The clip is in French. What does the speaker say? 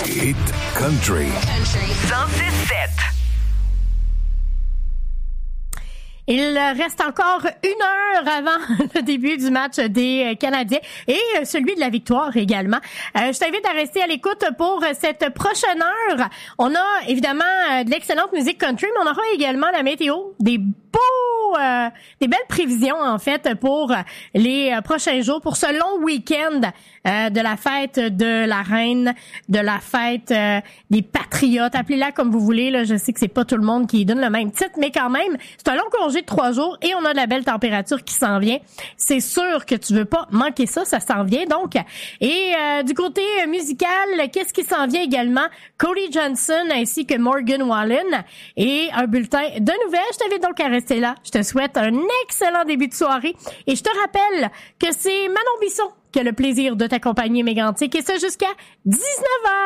Hit Country. 106.7. Il reste encore 1 heure avant le début du match des Canadiens et celui de la victoire également. Je t'invite à rester à l'écoute pour cette prochaine heure. On a évidemment de l'excellente musique country, mais on aura également la météo, des belles prévisions en fait pour les prochains jours, pour ce long week-end de la fête de la Reine, de la fête des Patriotes. Appelez-la comme vous voulez. Là, je sais que c'est pas tout le monde qui donne le même titre, mais quand même, c'est un long congé de 3 jours et on a de la belle température qui s'en vient. C'est sûr que tu veux pas manquer ça, ça s'en vient donc. Et du côté musical, qu'est-ce qui s'en vient également? Cody Johnson ainsi que Morgan Wallen et un bulletin de nouvelles. Je t'invite donc à rester là. Je te souhaite un excellent début de soirée et je te rappelle que c'est Manon Bisson qui a le plaisir de t'accompagner, Mégantic, et ça jusqu'à 19h.